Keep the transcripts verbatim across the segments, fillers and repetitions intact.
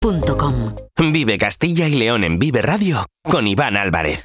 punto com. Vive Castilla y León en Vive Radio con Iván Álvarez.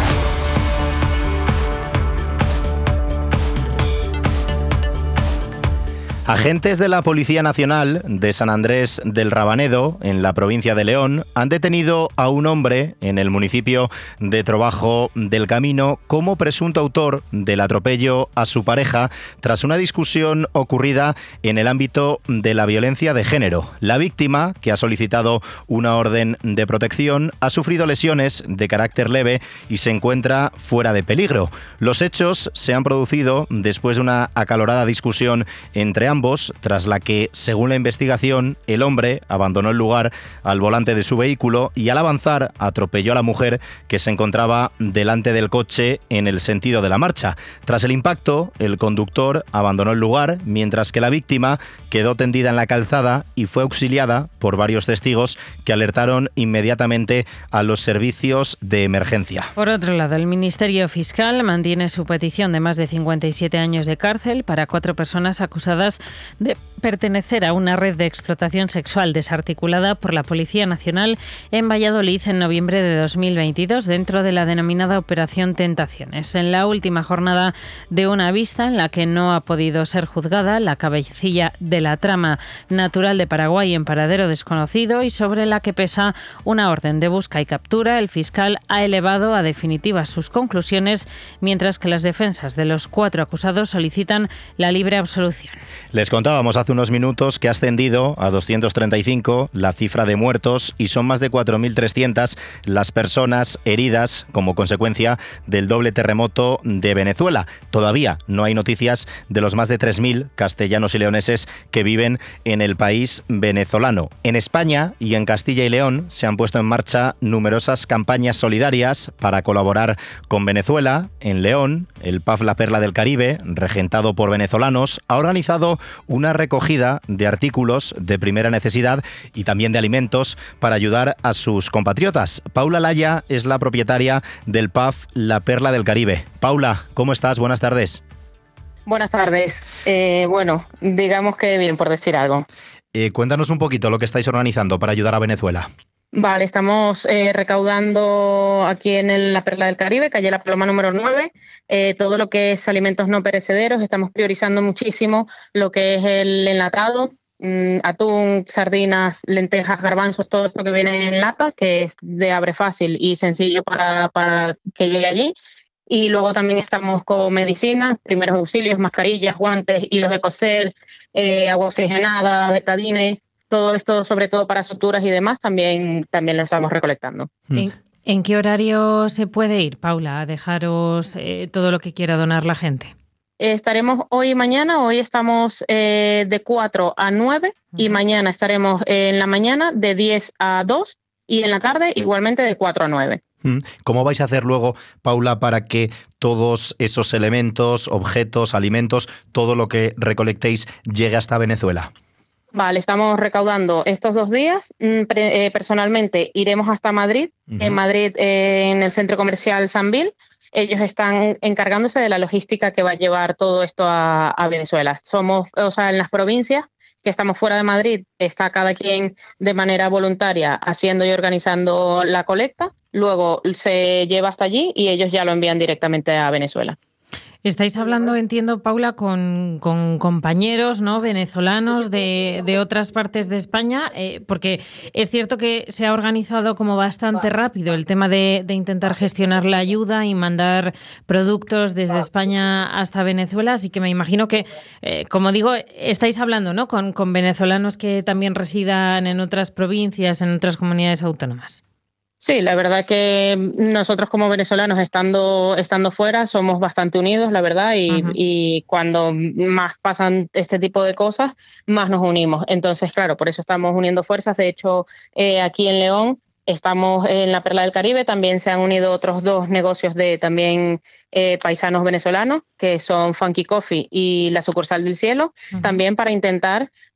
Agentes de la Policía Nacional de San Andrés del Rabanedo, en la provincia de León, han detenido a un hombre en el municipio de Trobajo del Camino como presunto autor del atropello a su pareja tras una discusión ocurrida en el ámbito de la violencia de género. La víctima, que ha solicitado una orden de protección, ha sufrido lesiones de carácter leve y se encuentra fuera de peligro. Los hechos se han producido después de una acalorada discusión entre ambos, tras la que, según la investigación, el hombre abandonó el lugar al volante de su vehículo y al avanzar atropelló a la mujer que se encontraba delante del coche en el sentido de la marcha. Tras el impacto, el conductor abandonó el lugar, mientras que la víctima quedó tendida en la calzada y fue auxiliada por varios testigos que alertaron inmediatamente a los servicios de emergencia. Por otro lado, el Ministerio Fiscal mantiene su petición de más de cincuenta y siete años de cárcel para cuatro personas acusadas de pertenecer a una red de explotación sexual desarticulada por la Policía Nacional en Valladolid en noviembre de dos mil veintidós, dentro de la denominada Operación Tentaciones. En la última jornada de una vista en la que no ha podido ser juzgada la cabecilla de la trama, natural de Paraguay en paradero desconocido y sobre la que pesa una orden de busca y captura, el fiscal ha elevado a definitivas sus conclusiones, mientras que las defensas de los cuatro acusados solicitan la libre absolución. Les contábamos hace unos minutos que ha ascendido a doscientos treinta y cinco la cifra de muertos y son más de cuatro mil trescientas las personas heridas como consecuencia del doble terremoto de Venezuela. Todavía no hay noticias de los más de tres mil castellanos y leoneses que viven en el país venezolano. En España y en Castilla y León se han puesto en marcha numerosas campañas solidarias para colaborar con Venezuela. En León, el P A F La Perla del Caribe, regentado por venezolanos, ha organizado una recogida de artículos de primera necesidad y también de alimentos para ayudar a sus compatriotas. Paula Laya es la propietaria del P A F La Perla del Caribe. Paula, ¿cómo estás? Buenas tardes. Buenas tardes. Eh, bueno, digamos que bien, por decir algo. Eh, cuéntanos un poquito lo que estáis organizando para ayudar a Venezuela. Vale, estamos eh, recaudando aquí en el, la Perla del Caribe, calle La Paloma número nueve, eh, todo lo que es alimentos no perecederos. Estamos priorizando muchísimo lo que es el enlatado, mmm, atún, sardinas, lentejas, garbanzos, todo esto que viene en lata, que es de abre fácil y sencillo para, para que llegue allí. Y luego también estamos con medicinas, primeros auxilios, mascarillas, guantes, hilos de coser, eh, agua oxigenada, betadine. Todo esto, sobre todo para suturas y demás, también, también lo estamos recolectando. ¿En, ¿En qué horario se puede ir, Paula, a dejaros eh, todo lo que quiera donar la gente? Eh, estaremos hoy y mañana. Hoy estamos eh, de cuatro a nueve uh-huh. y mañana estaremos eh, en la mañana de diez a dos y en la tarde igualmente de cuatro a nueve. ¿Cómo vais a hacer luego, Paula, para que todos esos elementos, objetos, alimentos, todo lo que recolectéis llegue hasta Venezuela? Vale, estamos recaudando estos dos días. Eh, personalmente iremos hasta Madrid, uh-huh. en Madrid, eh, en el centro comercial Sanvil. Ellos están encargándose de la logística que va a llevar todo esto a, a Venezuela. Somos, o sea, en las provincias que estamos fuera de Madrid, está cada quien de manera voluntaria haciendo y organizando la colecta. Luego se lleva hasta allí y ellos ya lo envían directamente a Venezuela. Estáis hablando, entiendo, Paula, con, con compañeros, ¿no?, venezolanos de, de otras partes de España, eh, porque es cierto que se ha organizado como bastante rápido el tema de, de intentar gestionar la ayuda y mandar productos desde España hasta Venezuela, así que me imagino que, eh, como digo, estáis hablando, ¿no?, con, con venezolanos que también residan en otras provincias, en otras comunidades autónomas. Sí, la verdad que nosotros como venezolanos estando, estando fuera somos bastante unidos, la verdad, y, uh-huh. y cuando más pasan este tipo de cosas, más nos unimos. Entonces, claro, por eso estamos uniendo fuerzas. De hecho, eh, aquí en León estamos en la Perla del Caribe, también se han unido otros dos negocios de también eh, paisanos venezolanos, que son Funky Coffee y la Sucursal del Cielo, uh-huh. también para intentar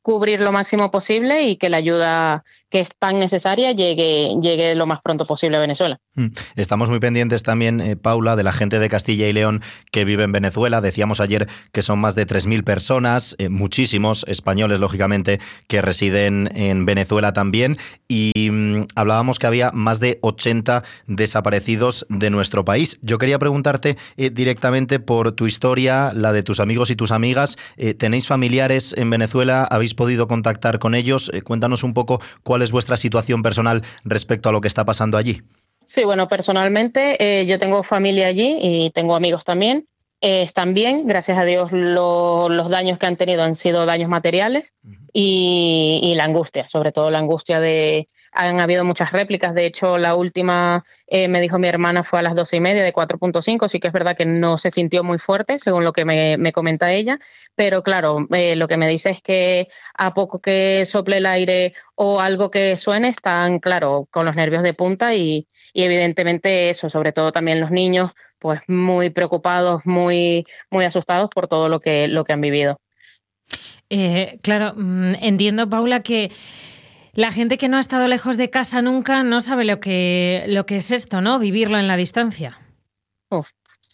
cubrir lo máximo posible y que la ayuda que es tan necesaria llegue, llegue lo más pronto posible a Venezuela. Estamos muy pendientes también, eh, Paula, de la gente de Castilla y León que vive en Venezuela. Decíamos ayer que son más de tres mil personas, eh, muchísimos españoles, lógicamente, que residen en Venezuela también. Y mmm, hablábamos que había más de ochenta desaparecidos de nuestro país. Yo quería preguntarte eh, directamente por tu historia, la de tus amigos y tus amigas. Eh, ¿Tenéis familiares en Venezuela? ¿Habéis podido contactar con ellos? Eh, cuéntanos un poco cuál es vuestra situación personal respecto a lo que está pasando allí. Sí, bueno, personalmente eh, yo tengo familia allí y tengo amigos también. Eh, están bien, gracias a Dios lo, los daños que han tenido han sido daños materiales uh-huh. y, y la angustia, sobre todo la angustia de... Han habido muchas réplicas, de hecho la última, eh, me dijo mi hermana, fue a las doce y media de cuatro punto cinco, sí que es verdad que no se sintió muy fuerte, según lo que me, me comenta ella, pero claro, eh, lo que me dice es que a poco que sople el aire o algo que suene, están, claro, con los nervios de punta y, y evidentemente eso, sobre todo también los niños, pues muy preocupados, muy, muy asustados por todo lo que, lo que han vivido. Eh, claro, entiendo, Paula, que la gente que no ha estado lejos de casa nunca no sabe lo que, lo que es esto, ¿no? Vivirlo en la distancia. Uf.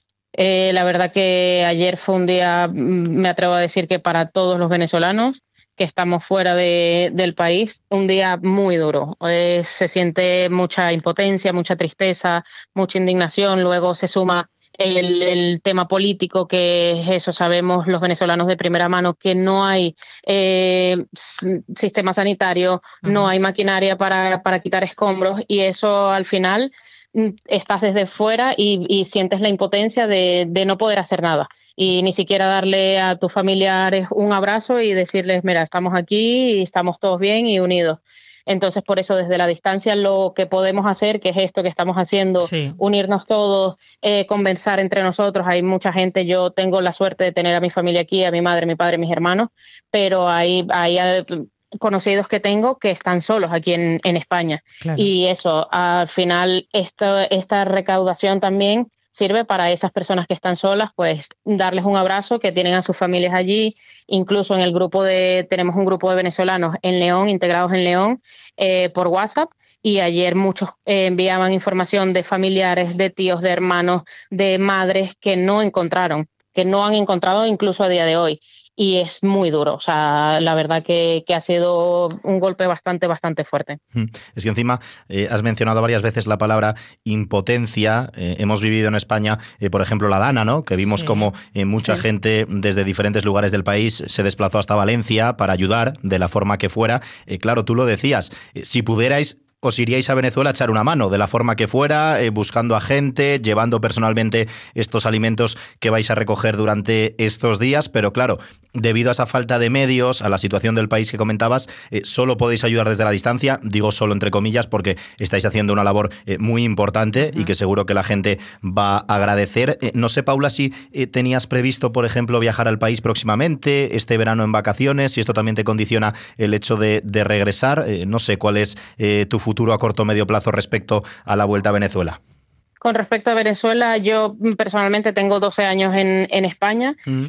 Eh, la verdad que ayer fue un día, me atrevo a decir que para todos los venezolanos que estamos fuera de, del país, un día muy duro. Eh, se siente mucha impotencia, mucha tristeza, mucha indignación. Luego se suma el, el tema político, que es eso, sabemos los venezolanos de primera mano que no hay eh, sistema sanitario, uh-huh. no hay maquinaria para, para quitar escombros, y eso al final estás desde fuera y, y sientes la impotencia de, de no poder hacer nada y ni siquiera darle a tus familiares un abrazo y decirles, mira, estamos aquí y estamos todos bien y unidos. Entonces, por eso, desde la distancia, lo que podemos hacer, que es esto que estamos haciendo, sí. unirnos todos, eh, conversar entre nosotros. Hay mucha gente, yo tengo la suerte de tener a mi familia aquí, a mi madre, mi padre, mis hermanos, pero hay... hay conocidos que tengo que están solos aquí en, en España. Claro. Y eso, al final, esta, esta recaudación también sirve para esas personas que están solas, pues darles un abrazo, que tienen a sus familias allí. Incluso en el grupo de, tenemos un grupo de venezolanos en León, integrados en León, eh, por WhatsApp, y ayer muchos eh, enviaban información de familiares, de tíos, de hermanos, de madres que no encontraron, que no han encontrado incluso a día de hoy. Y es muy duro, o sea, la verdad que, que ha sido un golpe bastante, bastante fuerte. Es que encima eh, has mencionado varias veces la palabra impotencia. Eh, hemos vivido en España, eh, por ejemplo, la Dana, ¿no? Que vimos sí. como eh, mucha sí. gente desde diferentes lugares del país se desplazó hasta Valencia para ayudar de la forma que fuera. Eh, claro, tú lo decías, eh, si pudierais... os iríais a Venezuela a echar una mano, de la forma que fuera, eh, buscando a gente, llevando personalmente estos alimentos que vais a recoger durante estos días, pero claro, debido a esa falta de medios, a la situación del país que comentabas, eh, solo podéis ayudar desde la distancia, digo solo entre comillas, porque estáis haciendo una labor eh, muy importante uh-huh. y que seguro que la gente va a agradecer. Eh, no sé, Paula, si eh, tenías previsto, por ejemplo, viajar al país próximamente, este verano en vacaciones, si esto también te condiciona el hecho de, de regresar, eh, no sé cuál es eh, tu futuro a corto o medio plazo respecto a la vuelta a Venezuela. Con respecto a Venezuela, yo personalmente tengo doce años en, en España mm.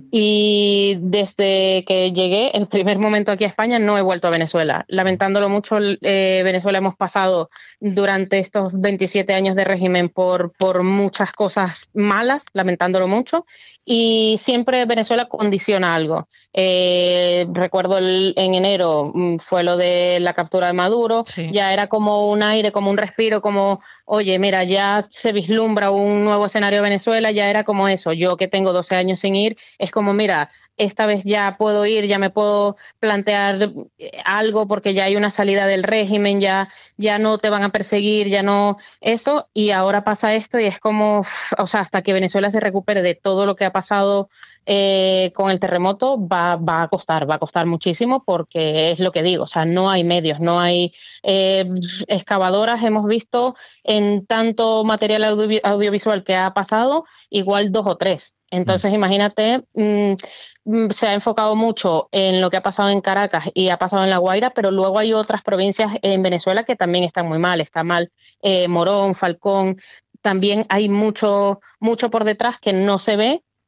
y desde que llegué, el primer momento aquí a España, no he vuelto a Venezuela. Lamentándolo mucho, eh, Venezuela hemos pasado durante estos veintisiete años de régimen por, por muchas cosas malas, lamentándolo mucho, y siempre Venezuela condiciona algo. Eh, recuerdo el, en enero fue lo de la captura de Maduro, sí. ya era como un aire, como un respiro, como, oye, mira, ya se vislumbra un nuevo escenario de Venezuela, ya era como eso. Yo que tengo doce años sin ir, es como, mira, esta vez ya puedo ir, ya me puedo plantear algo porque ya hay una salida del régimen, ya, ya no te van a perseguir, ya no eso, y ahora pasa esto y es como, o sea, hasta que Venezuela se recupere de todo lo que ha pasado eh, con el terremoto, va, va a costar, va a costar muchísimo, porque es lo que digo, o sea, no hay medios, no hay eh, excavadoras, hemos visto en tanto material audio, audiovisual que ha pasado, igual dos o tres. Entonces, imagínate, mmm, se ha enfocado mucho en lo que ha pasado en Caracas y ha pasado en La Guaira, pero luego hay otras provincias en Venezuela que también están muy mal. Está mal eh, Morón, Falcón, también hay mucho, mucho por detrás que no se ve,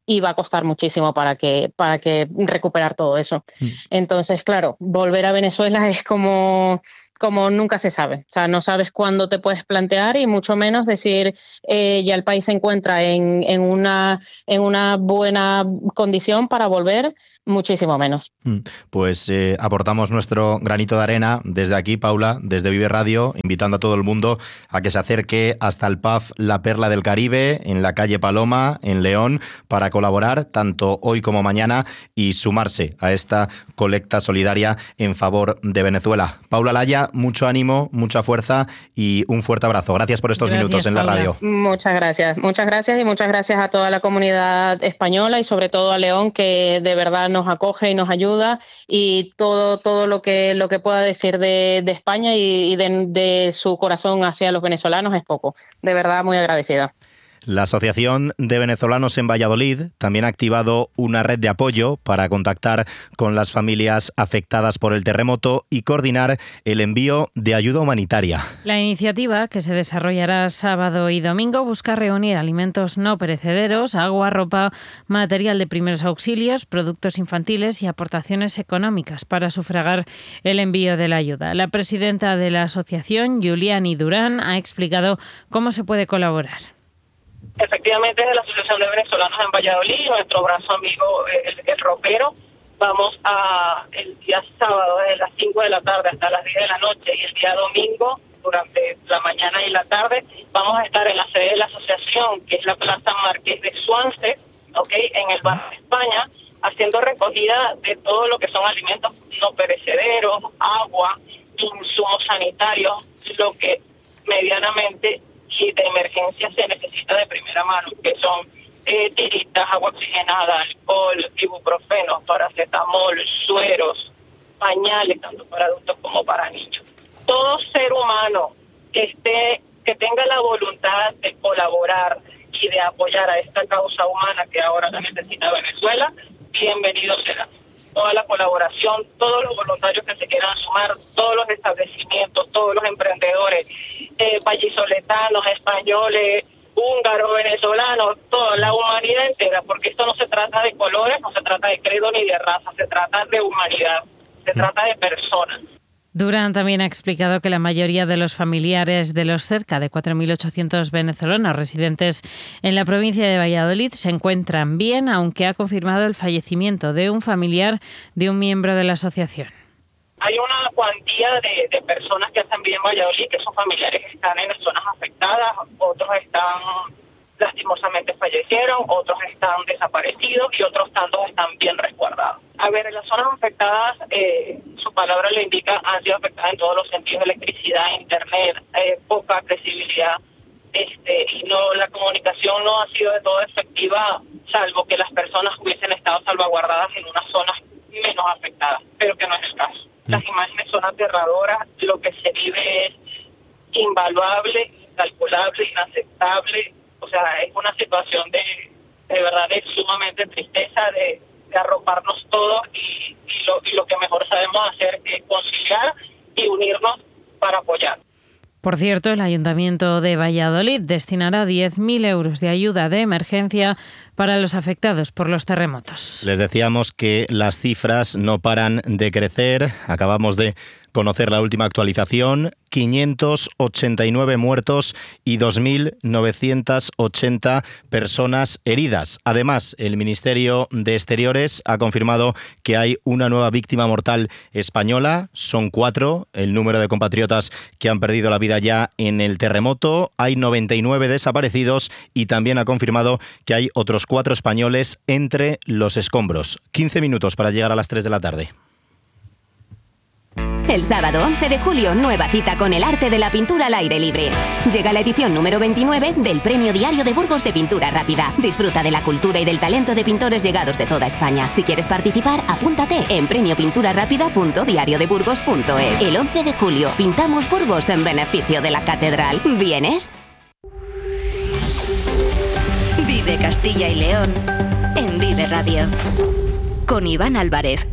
y va a costar muchísimo para que, para que recuperar todo eso. Mm. Entonces, claro, volver a Venezuela es como... como nunca se sabe, o sea, no sabes cuándo te puedes plantear y mucho menos decir eh, ya el país se encuentra en, en, una, en una buena condición para volver, muchísimo menos. Pues eh, aportamos nuestro granito de arena desde aquí, Paula, desde Vive Radio, invitando a todo el mundo a que se acerque hasta el pub La Perla del Caribe, en la calle Paloma, en León, para colaborar tanto hoy como mañana y sumarse a esta colecta solidaria en favor de Venezuela. Paula Laya, mucho ánimo, mucha fuerza y un fuerte abrazo. Gracias por estos gracias, minutos en Paula. La radio. Muchas gracias, muchas gracias y muchas gracias a toda la comunidad española y sobre todo a León, que de verdad nos acoge y nos ayuda, y todo todo lo que lo que pueda decir de, de España y, y de, de su corazón hacia los venezolanos es poco. De verdad, muy agradecida. La Asociación de Venezolanos en Valladolid también ha activado una red de apoyo para contactar con las familias afectadas por el terremoto y coordinar el envío de ayuda humanitaria. La iniciativa, que se desarrollará sábado y domingo, busca reunir alimentos no perecederos, agua, ropa, material de primeros auxilios, productos infantiles y aportaciones económicas para sufragar el envío de la ayuda. La presidenta de la asociación, Juliani Durán, ha explicado cómo se puede colaborar. Efectivamente, desde la Asociación de Venezolanos en Valladolid, nuestro brazo amigo, el, el ropero, vamos a el día sábado desde las cinco de la tarde hasta las diez de la noche, y el día domingo, durante la mañana y la tarde, vamos a estar en la sede de la asociación, que es la Plaza Marqués de Swansea, ¿okay? En el barrio de España, haciendo recogida de todo lo que son alimentos no perecederos, agua, insumos sanitarios, lo que medianamente y de emergencia se necesita de primera mano, que son eh, tiritas, agua oxigenada, alcohol, ibuprofeno, paracetamol, sueros, pañales, tanto para adultos como para niños. Todo ser humano que esté, que tenga la voluntad de colaborar y de apoyar a esta causa humana que ahora la necesita Venezuela, bienvenido será. Toda la colaboración, todos los voluntarios que se quieran sumar, todos los establecimientos, todos los emprendedores, eh, vallisoletanos, españoles, húngaros, venezolanos, toda la humanidad entera, porque esto no se trata de colores, no se trata de credo ni de raza, se trata de humanidad, se trata de personas. Durán también ha explicado que la mayoría de los familiares de los cerca de cuatro mil ochocientos venezolanos residentes en la provincia de Valladolid se encuentran bien, aunque ha confirmado el fallecimiento de un familiar de un miembro de la asociación. Hay una cuantía de, de personas que hacen bien en Valladolid, que sus familiares están en zonas afectadas, otros están lastimosamente fallecieron, otros están desaparecidos y otros tantos están bien resguardados. A ver, en las zonas afectadas, eh, su palabra le indica, han sido afectadas en todos los sentidos: electricidad, internet, eh, poca accesibilidad, este, y no la comunicación no ha sido de todo efectiva, salvo que las personas hubiesen estado salvaguardadas en unas zonas menos afectadas, pero que no es el caso. Las imágenes son aterradoras, lo que se vive es invaluable, incalculable, inaceptable. O sea, es una situación de, de verdad, de sumamente tristeza, de, de arroparnos todos y, y, lo, y lo que mejor sabemos hacer es conciliar y unirnos para apoyar. Por cierto, el Ayuntamiento de Valladolid destinará diez mil euros de ayuda de emergencia para los afectados por los terremotos. Les decíamos que las cifras no paran de crecer. Acabamos de conocer la última actualización: quinientos ochenta y nueve muertos y dos mil novecientas ochenta personas heridas. Además, el Ministerio de Exteriores ha confirmado que hay una nueva víctima mortal española. Son cuatro el número de compatriotas que han perdido la vida ya en el terremoto. Hay noventa y nueve desaparecidos y también ha confirmado que hay otros cuatro españoles entre los escombros. quince minutos para llegar a las tres de la tarde. El sábado once de julio, nueva cita con el arte de la pintura al aire libre. Llega la edición número veintinueve del Premio Diario de Burgos de Pintura Rápida. Disfruta de la cultura y del talento de pintores llegados de toda España. Si quieres participar, apúntate en premio pintura rápida punto diario de burgos punto es. El once de julio, pintamos Burgos en beneficio de la catedral. ¿Vienes? Vive Castilla y León en Vive Radio. Con Iván Álvarez.